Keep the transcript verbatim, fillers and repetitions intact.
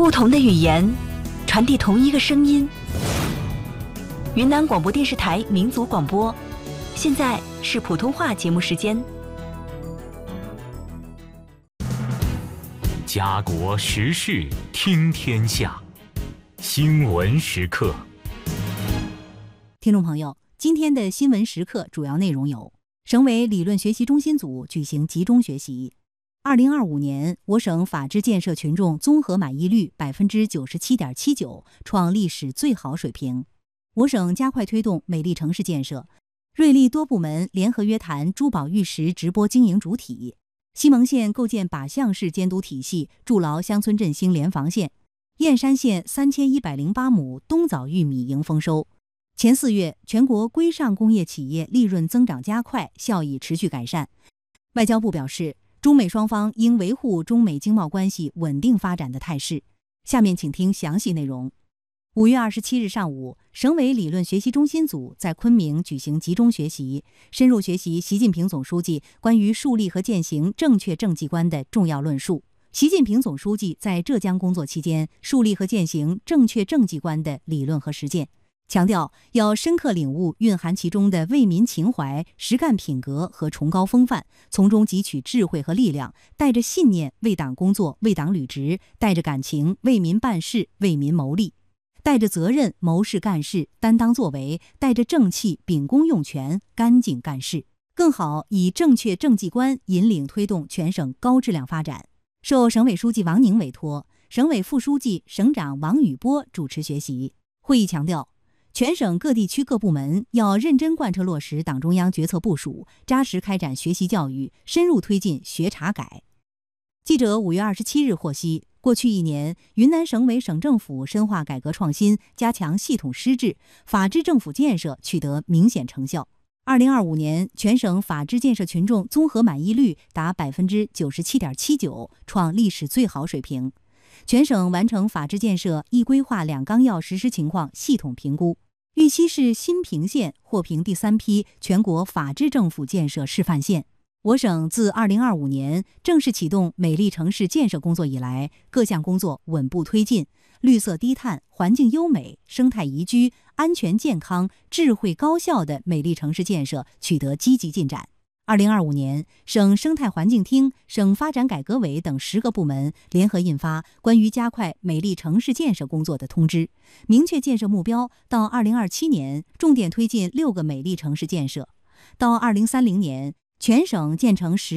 不同的语言，传递同一个声音。云南广播电视台民族广播，现在是普通话节目时间。 家国时事听天下，新闻时刻。 听众朋友，今天的新闻时刻主要内容有：省委理论学习中心组举行集中学习。二零二五年，我省法治建设群众综合满意率百分之九十七点七九，创历史最好水平。我省加快推动美丽城市建设，瑞丽多部门联合约谈珠宝玉石直播经营主体。西蒙县构建靶向式监督体系，筑牢乡村振兴联防线。燕山县三千一百零八亩冬枣玉米迎丰收。前四月，全国规上工业企业利润增长加快，效益持续改善。外交部表示，中美双方应维护中美经贸关系稳定发展的态势。下面请听详细内容。五月二十七日上午，省委理论学习中心组在昆明举行集中学习，深入学习习近平总书记关于树立和践行正确政绩观的重要论述。习近平总书记在浙江工作期间树立和践行正确政绩观的理论和实践，强调要深刻领悟蕴含其中的为民情怀、实干品格和崇高风范，从中汲取智慧和力量，带着信念为党工作、为党履职，带着感情为民办事、为民谋利，带着责任谋事干事、担当作为，带着正气秉公用权、干净干事，更好以正确政绩观引领推动全省高质量发展。受省委书记王宁委托，省委副书记、省长王宇波主持学习。会议强调，全省各地区各部门要认真贯彻落实党中央决策部署，扎实开展学习教育，深入推进学查改。记者五月二十七日获悉，过去一年，云南省委省政府深化改革创新，加强系统施治，法治政府建设取得明显成效。二零二五年，全省法治建设群众综合满意率达百分之九十七点七九，创历史最好水平。全省完成法治建设一规划两纲要实施情况系统评估。玉溪市新平县获评第三批全国法治政府建设示范县。我省自二零二五年正式启动美丽城市建设工作以来，各项工作稳步推进，绿色低碳、环境优美、生态宜居、安全健康、智慧高效的美丽城市建设取得积极进展。二零二五年，省生态环境厅、省发展改革委等十个部门联合印发关于加快美丽城市建设工作的通知，明确建设目标，到二零二七年重点推进六个美丽城市建设，到二零三零年全省建成十